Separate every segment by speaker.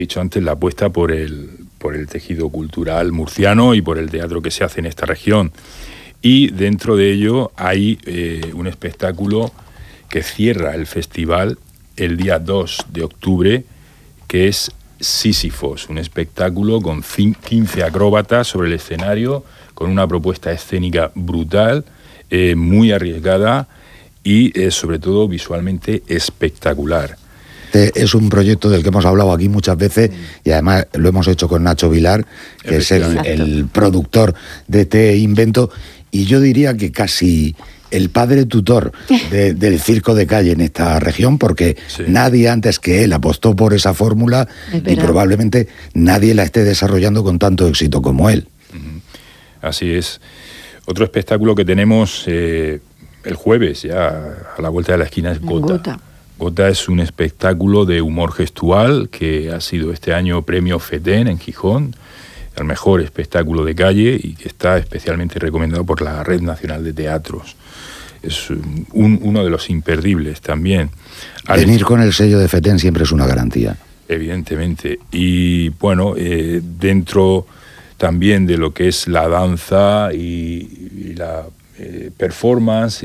Speaker 1: dicho antes, la apuesta por el tejido cultural murciano y por el teatro que se hace en esta región. Y dentro de ello hay un espectáculo que cierra el festival el día 2 de octubre, que es Sísifos, un espectáculo con 15 acróbatas sobre el escenario, con una propuesta escénica brutal, muy arriesgada y sobre todo visualmente espectacular.
Speaker 2: Es un proyecto del que hemos hablado aquí muchas veces y además lo hemos hecho con Nacho Vilar, que es el productor de este invento, y yo diría que casi el padre tutor del circo de calle en esta región, porque nadie antes que él apostó por esa fórmula y probablemente nadie la esté desarrollando con tanto éxito como él.
Speaker 1: Así es. Otro espectáculo que tenemos el jueves, ya a la vuelta de la esquina, es Gota. Gota es un espectáculo de humor gestual que ha sido este año premio FETEN en Gijón, el mejor espectáculo de calle, y que está especialmente recomendado por la Red Nacional de Teatros. Es uno de los imperdibles también.
Speaker 2: Venir con el sello de FETEN siempre es una garantía.
Speaker 1: Evidentemente. Y bueno, dentro también de lo que es la danza y la performance,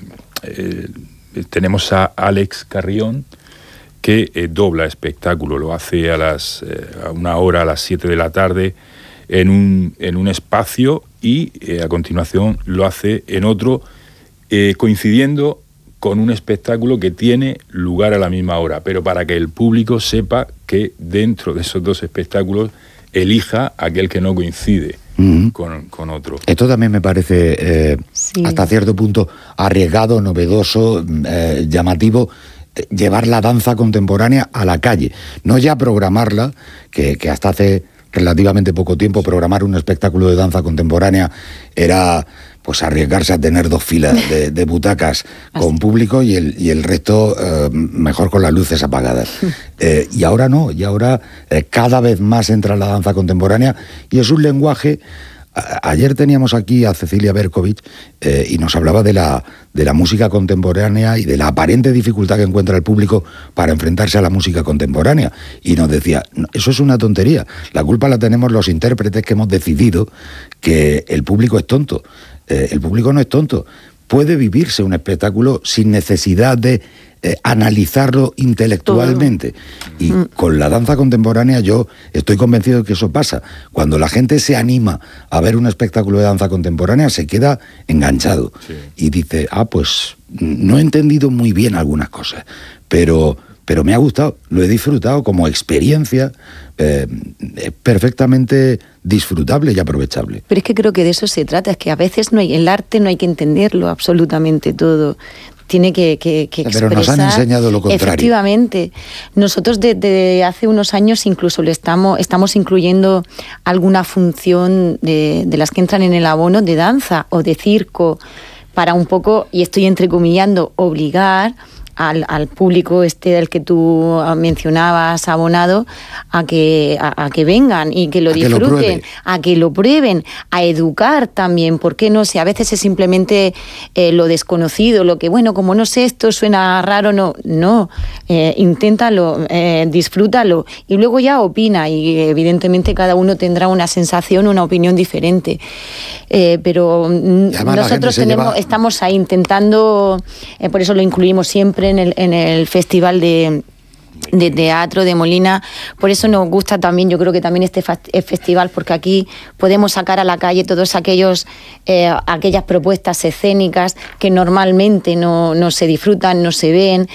Speaker 1: tenemos a Alex Carrión, que dobla espectáculo, lo hace a una hora, a las 7 de la tarde, en un espacio, y a continuación lo hace en otro, coincidiendo con un espectáculo que tiene lugar a la misma hora, pero para que el público sepa que dentro de esos dos espectáculos elija aquel que no coincide con otro.
Speaker 2: Esto también me parece hasta cierto punto arriesgado, novedoso, llamativo, llevar la danza contemporánea a la calle, no ya programarla, que hasta hace relativamente poco tiempo programar un espectáculo de danza contemporánea era pues arriesgarse a tener 2 filas de butacas con público y el resto mejor con las luces apagadas. Y ahora no, y ahora cada vez más entra la danza contemporánea, y es un lenguaje. Ayer teníamos aquí a Cecilia Berkovich y nos hablaba de la música contemporánea y de la aparente dificultad que encuentra el público para enfrentarse a la música contemporánea. Y nos decía, eso es una tontería, la culpa la tenemos los intérpretes, que hemos decidido que el público es tonto. El público no es tonto. Puede vivirse un espectáculo sin necesidad de analizarlo intelectualmente. Y con la danza contemporánea yo estoy convencido de que eso pasa. Cuando la gente se anima a ver un espectáculo de danza contemporánea, se queda enganchado. Y dice, pues no he entendido muy bien algunas cosas, pero me ha gustado, lo he disfrutado como experiencia, perfectamente disfrutable y aprovechable.
Speaker 3: Pero es que creo que de eso se trata, es que a veces el arte no hay que entenderlo absolutamente todo. Tiene que expresar.
Speaker 2: Pero nos han enseñado lo contrario.
Speaker 3: Efectivamente. Nosotros desde hace unos años incluso estamos incluyendo alguna función de las que entran en el abono de danza o de circo, para un poco, y estoy entrecomillando, obligar al público del que tú mencionabas, abonado, a que vengan y que lo disfruten, a que lo prueben, a educar también, ¿por qué no? Si a veces es simplemente lo desconocido, lo que, bueno, como no sé, esto suena raro, no, inténtalo, disfrútalo, y luego ya opina, y evidentemente cada uno tendrá una sensación, una opinión diferente, pero nosotros estamos ahí intentando, por eso lo incluimos siempre en el Festival de Teatro de Molina. Por eso nos gusta también, yo creo que también este festival, porque aquí podemos sacar a la calle todos aquellas propuestas escénicas que normalmente no se disfrutan, no se ven,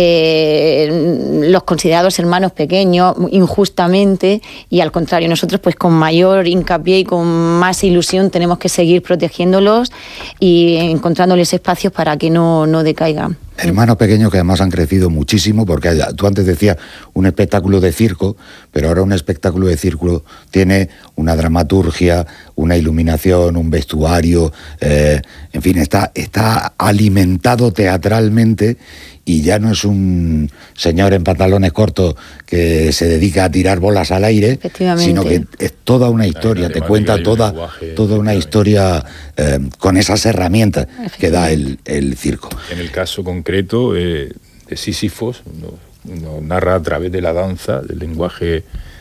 Speaker 3: los considerados hermanos pequeños injustamente, y al contrario, nosotros pues con mayor hincapié y con más ilusión tenemos que seguir protegiéndolos y encontrándoles espacios para que no decaigan.
Speaker 2: Hermanos pequeños que además han crecido muchísimo, porque tú antes decías un espectáculo de circo, pero ahora un espectáculo de circo tiene una dramaturgia, una iluminación, un vestuario, en fin, está alimentado teatralmente, y ya no es un señor en pantalones cortos que se dedica a tirar bolas al aire, sino que es toda una historia, te cuenta toda una historia con esas herramientas que da el circo.
Speaker 1: En el caso concreto de Sísifos, nos narra a través de la danza, del lenguaje